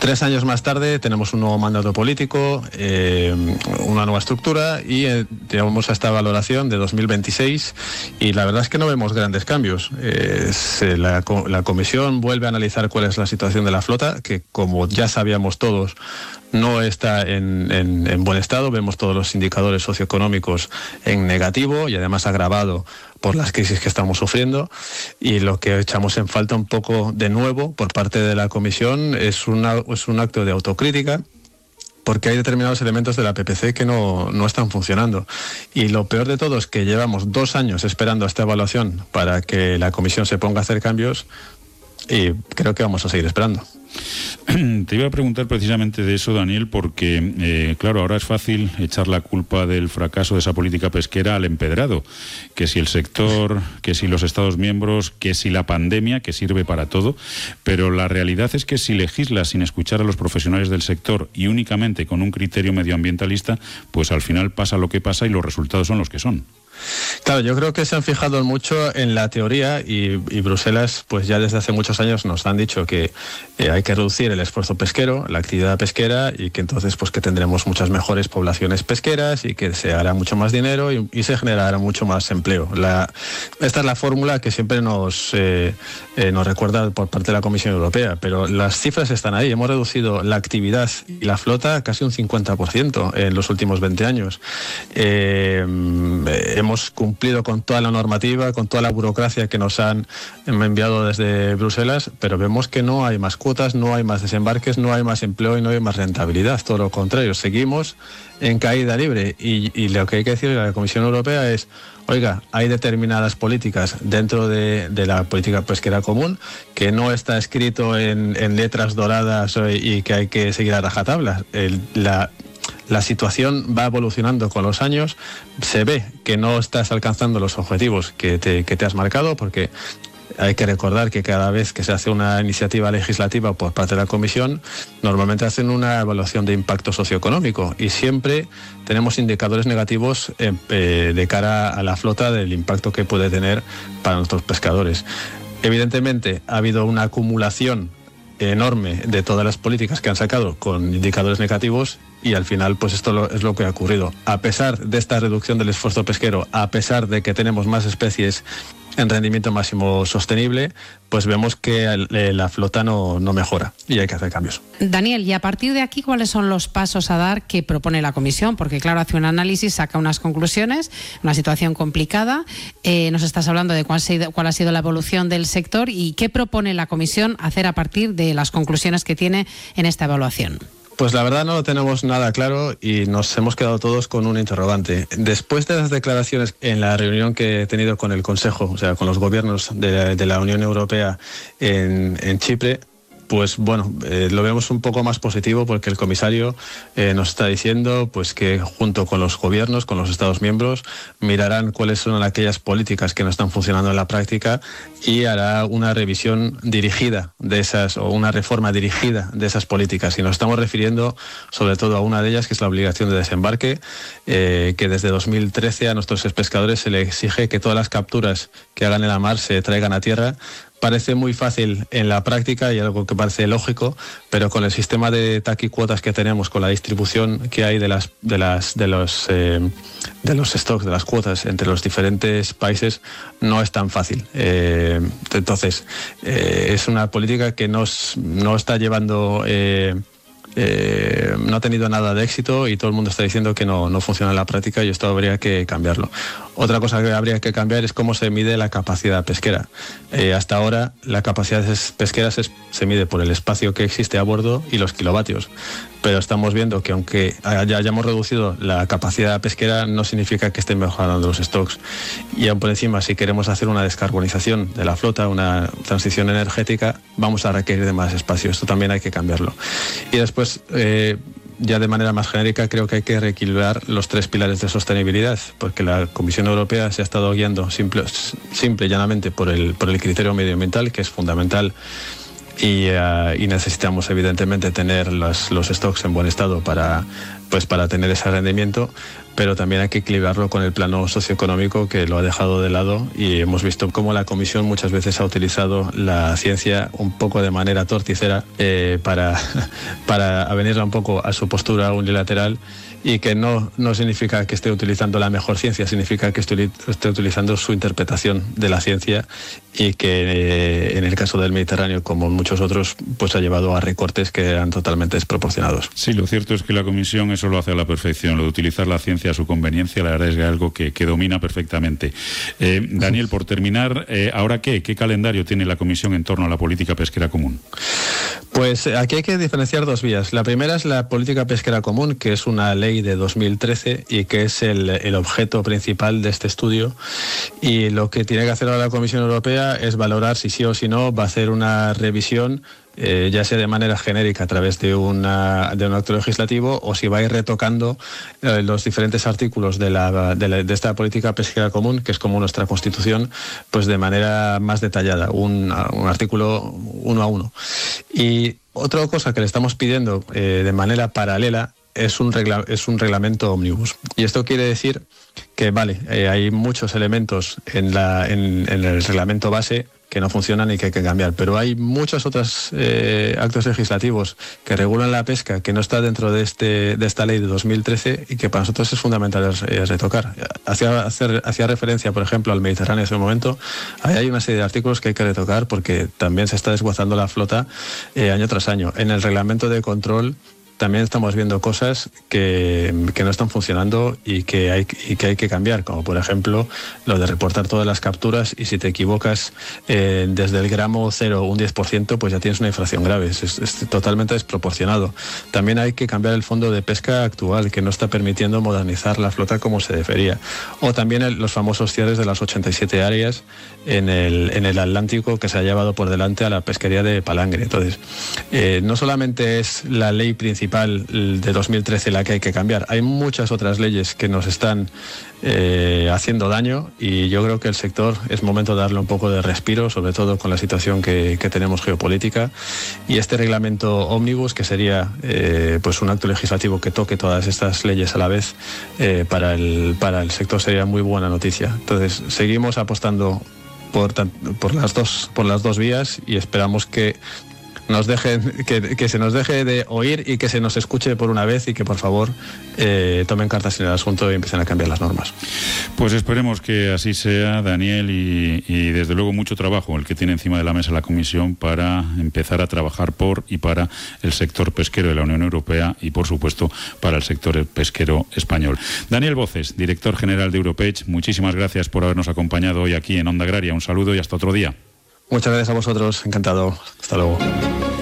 3 años más tarde tenemos un nuevo mandato político, una nueva estructura y llegamos a esta valoración de 2026 y la verdad es que no vemos grandes cambios. La Comisión vuelve a analizar cuál es la situación de la flota, que como ya sabíamos todos, no está en buen estado. Vemos todos los indicadores socioeconómicos en negativo y además agravado por las crisis que estamos sufriendo, y lo que echamos en falta un poco de nuevo por parte de la Comisión es un acto de autocrítica, porque hay determinados elementos de la PPC que no están funcionando. Y lo peor de todo es que llevamos 2 años esperando esta evaluación para que la Comisión se ponga a hacer cambios, y creo que vamos a seguir esperando. Te iba a preguntar precisamente de eso, Daniel, porque, claro, ahora es fácil echar la culpa del fracaso de esa política pesquera al empedrado, que si el sector, que si los Estados miembros, que si la pandemia, que sirve para todo, pero la realidad es que si legislas sin escuchar a los profesionales del sector y únicamente con un criterio medioambientalista, pues al final pasa lo que pasa y los resultados son los que son. Claro, yo creo que se han fijado mucho en la teoría y Bruselas, pues ya desde hace muchos años nos han dicho que hay que reducir el esfuerzo pesquero, la actividad pesquera, y que entonces pues que tendremos muchas mejores poblaciones pesqueras y que se hará mucho más dinero y se generará mucho más empleo. Esta es la fórmula que siempre nos recuerda por parte de la Comisión Europea, pero las cifras están ahí. Hemos reducido la actividad y la flota casi un 50% en los últimos 20 años. Hemos cumplido con toda la normativa, con toda la burocracia que nos han enviado desde Bruselas, pero vemos que no hay más cuotas, no hay más desembarques, no hay más empleo y no hay más rentabilidad. Todo lo contrario, seguimos en caída libre. Y lo que hay que decirle a la Comisión Europea es: oiga, hay determinadas políticas dentro de la política pesquera común que no está escrito en letras doradas y que hay que seguir a rajatabla. La situación va evolucionando con los años, se ve que no estás alcanzando los objetivos que te has marcado, porque hay que recordar que cada vez que se hace una iniciativa legislativa por parte de la Comisión, normalmente hacen una evaluación de impacto socioeconómico y siempre tenemos indicadores negativos de cara a la flota del impacto que puede tener para nuestros pescadores. Evidentemente ha habido una acumulación enorme de todas las políticas que han sacado con indicadores negativos y al final pues esto es lo que ha ocurrido. A pesar de esta reducción del esfuerzo pesquero, a pesar de que tenemos más especies en rendimiento máximo sostenible, pues vemos que la flota no mejora y hay que hacer cambios. Daniel, y a partir de aquí, ¿cuáles son los pasos a dar que propone la Comisión? Porque claro, hace un análisis, saca unas conclusiones, una situación complicada. Nos estás hablando de cuál ha sido la evolución del sector y qué propone la Comisión hacer a partir de las conclusiones que tiene en esta evaluación. Pues la verdad no lo tenemos nada claro y nos hemos quedado todos con un interrogante. Después de las declaraciones en la reunión que he tenido con el Consejo, o sea, con los gobiernos de la Unión Europea en Chipre, pues bueno, lo vemos un poco más positivo porque el comisario nos está diciendo pues que junto con los gobiernos, con los Estados miembros, mirarán cuáles son aquellas políticas que no están funcionando en la práctica y hará una revisión dirigida de esas, o una reforma dirigida de esas políticas. Y nos estamos refiriendo sobre todo a una de ellas, que es la obligación de desembarque, que desde 2013 a nuestros pescadores se les exige que todas las capturas que hagan en la mar se traigan a tierra. Parece muy fácil en la práctica y algo que parece lógico, pero con el sistema de taquicuotas que tenemos, con la distribución que hay de los stocks, de las cuotas entre los diferentes países, no es tan fácil. Entonces, es una política que no está llevando... no ha tenido nada de éxito y todo el mundo está diciendo que no funciona en la práctica y esto habría que cambiarlo. Otra cosa que habría que cambiar es cómo se mide la capacidad pesquera. Hasta ahora la capacidad pesquera se mide por el espacio que existe a bordo y los kilovatios, pero estamos viendo que aunque hayamos reducido la capacidad pesquera no significa que estén mejorando los stocks, y aún por encima, si queremos hacer una descarbonización de la flota, una transición energética, vamos a requerir de más espacio. Esto también hay que cambiarlo. Y después, ya de manera más genérica, creo que hay que reequilibrar los 3 pilares de sostenibilidad, porque la Comisión Europea se ha estado guiando simple y llanamente por el criterio medioambiental, que es fundamental, y necesitamos evidentemente tener los stocks en buen estado para pues para tener ese rendimiento, pero también hay que equilibrarlo con el plano socioeconómico, que lo ha dejado de lado, y hemos visto cómo la Comisión muchas veces ha utilizado la ciencia un poco de manera torticera para avenirla un poco a su postura unilateral, y que no significa que esté utilizando la mejor ciencia, significa que esté utilizando su interpretación de la ciencia, y que en el caso del Mediterráneo, como en muchos otros, pues ha llevado a recortes que eran totalmente desproporcionados. Sí, lo cierto es que la Comisión eso lo hace a la perfección, lo de utilizar la ciencia a su conveniencia, la verdad es que es algo que domina perfectamente. Daniel, por terminar, ¿ahora qué calendario tiene la Comisión en torno a la política pesquera común? Pues aquí hay que diferenciar dos vías. La primera es la política pesquera común, que es una ley de 2013 y que es el objeto principal de este estudio, y lo que tiene que hacer ahora la Comisión Europea es valorar si sí o si no va a hacer una revisión, ya sea de manera genérica a través de un acto legislativo, o si va a ir retocando los diferentes artículos de esta política pesquera común, que es como nuestra Constitución, pues de manera más detallada, un artículo uno a uno. Y otra cosa que le estamos pidiendo de manera paralela es un reglamento ómnibus. Y esto quiere decir que, vale, hay muchos elementos en el reglamento base que no funcionan y que hay que cambiar, pero hay muchos otros actos legislativos que regulan la pesca que no está dentro de esta ley de 2013, y que para nosotros es fundamental retocar. Hacía referencia, por ejemplo, al Mediterráneo en ese momento. Ahí hay una serie de artículos que hay que retocar porque también se está desguazando la flota año tras año. En el reglamento de control también estamos viendo cosas que no están funcionando y que hay que cambiar, como por ejemplo lo de reportar todas las capturas, y si te equivocas desde el gramo 0 un 10%, pues ya tienes una infracción grave. Es totalmente desproporcionado. También hay que cambiar el fondo de pesca actual, que no está permitiendo modernizar la flota como se debería. O también los famosos cierres de las 87 áreas en el Atlántico, que se ha llevado por delante a la pesquería de palangre. Entonces, no solamente es la ley principal de 2013 la que hay que cambiar, hay muchas otras leyes que nos están haciendo daño, y yo creo que el sector es momento de darle un poco de respiro, sobre todo con la situación que tenemos geopolítica, y este reglamento ómnibus, que sería pues un acto legislativo que toque todas estas leyes a la vez, para el sector sería muy buena noticia. Entonces, seguimos apostando por las dos vías, y esperamos que se nos deje de oír y que se nos escuche por una vez, y que por favor tomen cartas en el asunto y empiecen a cambiar las normas. Pues esperemos que así sea, Daniel, y desde luego mucho trabajo el que tiene encima de la mesa la Comisión para empezar a trabajar por y para el sector pesquero de la Unión Europea, y por supuesto para el sector pesquero español. Daniel Voces, director general de Europech, muchísimas gracias por habernos acompañado hoy aquí en Onda Agraria. Un saludo y hasta otro día. Muchas gracias a vosotros, encantado. Hasta luego.